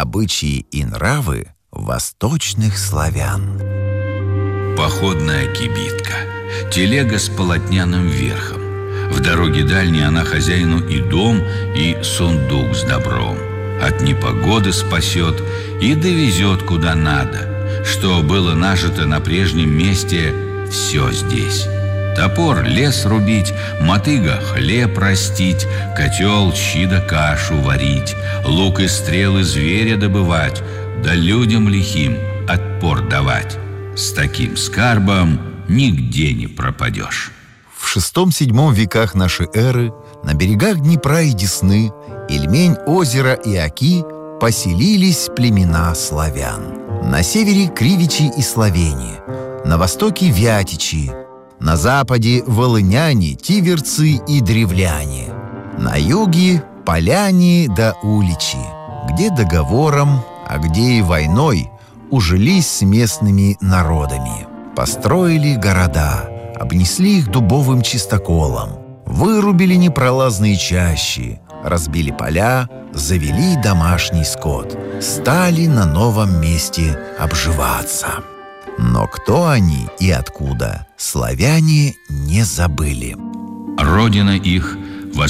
обычаи и нравы восточных славян. Походная кибитка, телега с полотняным верхом. В дороге дальней она хозяину и дом, и сундук с добром. От непогоды спасет и довезет куда надо. Что было нажито на прежнем месте, все здесь. Топор лес рубить, мотыга хлеб растить, котел щи да кашу варить, лук и стрелы зверя добывать, да людям лихим отпор давать. С таким скарбом нигде не пропадешь. В VI-VII веках нашей эры на берегах Днепра и Десны, Ильмень, озера и Оки поселились племена славян. На севере кривичи и словени, на востоке вятичи, на западе волыняне, тиверцы и древляне, на юге поляне да уличи, где договором, а где и войной ужились с местными народами. Построили города, обнесли их дубовым чистоколом, вырубили непролазные чащи, разбили поля, завели домашний скот, стали на новом месте обживаться. Но кто они и откуда, славяне не забыли. Родина их